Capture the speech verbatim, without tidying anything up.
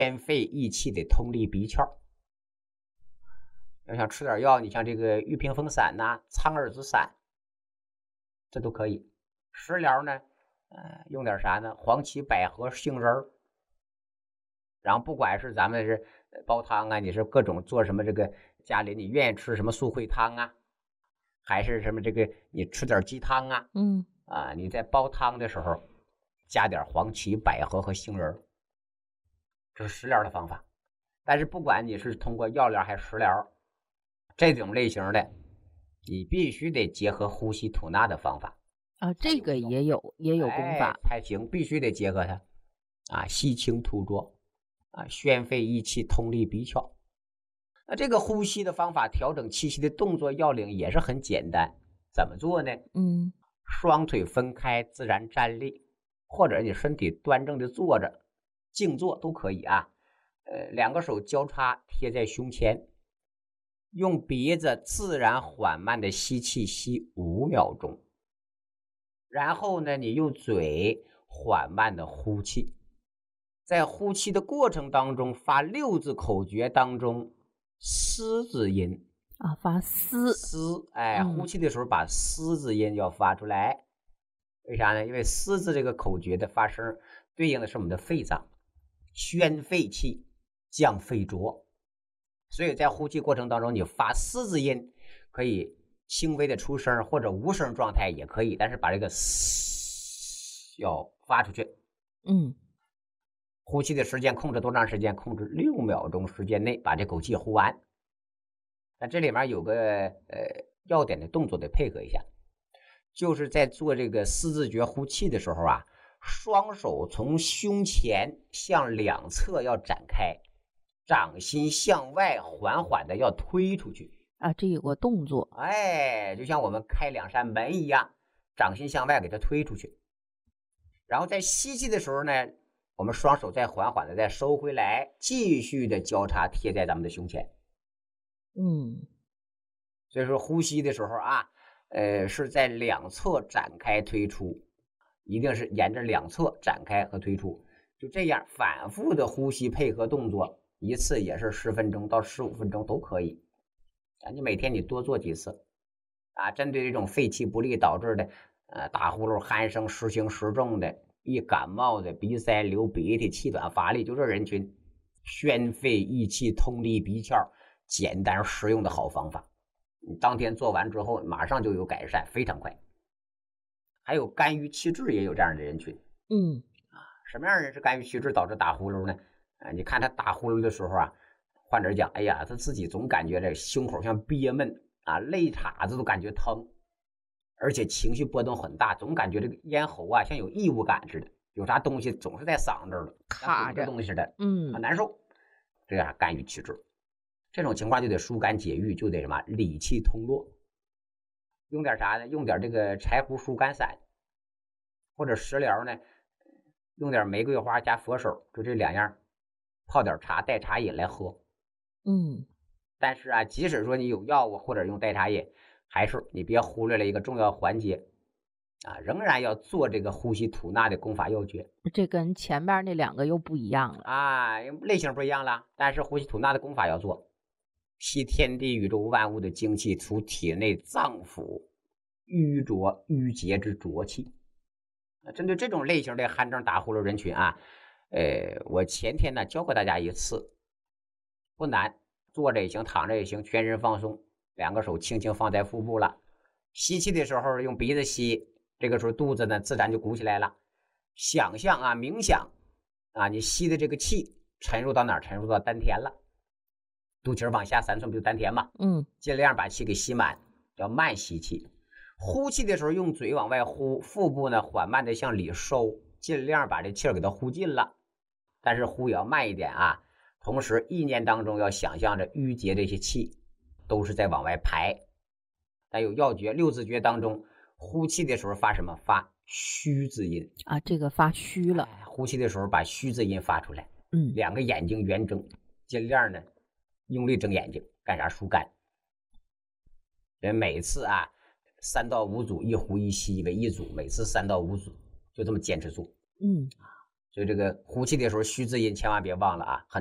宣肺益气的通利鼻窍。要想吃点药，你像这个玉屏风散呐、啊、苍耳子散，这都可以。食疗呢，呃，用点啥呢？黄芪、百合、杏仁儿。然后不管是咱们是煲汤啊，你是各种做什么这个家里你愿意吃什么素烩汤啊，还是什么这个你吃点鸡汤啊， 嗯啊，你在煲汤的时候加点黄芪、百合和杏仁，这是食疗的方法。但是不管你是通过药疗还是食疗，这种类型的，你必须得结合呼吸吐纳的方法啊，这个也有也有功法、 哎、才行，必须得结合它啊，吸清吐浊啊，宣肺益气，通利鼻窍。那这个呼吸的方法，调整气息的动作要领也是很简单，怎么做呢？ 嗯， 双腿分开，自然站立，或者你身体端正的坐着，静坐都可以啊。呃，两个手交叉贴在胸前，用鼻子自然缓慢的吸气，吸五秒钟。然后呢，你用嘴缓慢的呼气，在呼气的过程当中发六字口诀当中嘶字音啊，发嘶嘶，哎、 嗯， 呼气的时候把嘶字音要发出来。为啥呢？因为嘶字这个口诀的发声对应的是我们的肺脏，宣肺气，降肺浊。所以在呼气过程当中，你发嘶字音可以轻微的出声，或者无声状态也可以，但是把这个嘶要发出去。 嗯， 呼气的时间控制多长时间？控制六秒钟时间内把这口气呼完。那这里面有个呃要点的动作得配合一下，就是在做这个四字诀呼气的时候啊，双手从胸前向两侧要展开，掌心向外缓缓的要推出去啊，这有个动作， 哎，就像我们开两扇门一样，掌心向外给它推出去。然后在吸气的时候呢，我们双手再缓缓的再收回来，继续的交叉贴在咱们的胸前。 嗯， 所以说呼吸的时候啊，呃，是在两侧展开推出，一定是沿着两侧展开和推出，就这样反复的呼吸配合动作，一次也是十分钟到十五分钟都可以啊。你每天你多做几次啊，针对这种肺气不利导致的呃打呼噜、鼾声、时轻时重的，易感冒的、鼻塞、流鼻涕、气短乏力，就这人群，宣肺益气、通利鼻窍，简单实用的好方法。你当天做完之后马上就有改善，非常快。还有肝郁气滞也有这样的人群。 嗯， 啊，什么样的人是肝郁气滞导致打呼噜呢？啊，你看他打呼噜的时候啊，患者讲，哎呀，他自己总感觉这胸口像憋闷啊，肋叉子都感觉疼，而且情绪波动很大，总感觉这个咽喉啊像有异物感似的，有啥东西总是在嗓子这儿了， 卡着东西似的， 嗯， 很难受。这样肝郁气滞。这种情况就得疏肝解郁，就得什么理气通络，用点啥呢？用点这个柴胡疏肝散，或者食疗呢，用点玫瑰花加佛手，就这两样，泡点茶代茶饮来喝。 嗯， 但是啊，即使说你有药物或者用代茶饮，还是你别忽略了一个重要环节啊，仍然要做这个呼吸吐纳的功法要诀。 这跟前面那两个又不一样了啊，类型不一样了，但是呼吸吐纳的功法要做。吸天地宇宙万物的精气，除体内脏腑淤浊淤结之浊气。针对这种类型的鼾症打呼噜人群啊，呃，我前天呢教过大家一次，不难，坐着也行，躺着也行，全身放松，两个手轻轻放在腹部了。吸气的时候用鼻子吸，这个时候肚子呢自然就鼓起来了。想象啊，冥想啊，你吸的这个气沉入到哪儿？沉入到丹田了。肚脐往下三寸不就丹田嘛？ 嗯， 尽量把气给吸满，要慢吸气。呼气的时候用嘴往外呼，腹部呢缓慢的向里收，尽量把这气儿给它呼尽了。但是呼也要慢一点啊。同时意念当中要想象着淤结这些气都是在往外排。但有要诀，六字诀当中呼气的时候发什么？发虚字音啊，这个发虚了、 哎、呼气的时候把虚字音发出来。 嗯， 两个眼睛圆睁，尽量呢用力睁眼睛，干啥？疏肝。人每次啊三到五组，一呼一吸为一组，每次三到五组，就这么坚持做。 嗯， 所以这个呼气的时候虚字音千万别忘了啊。很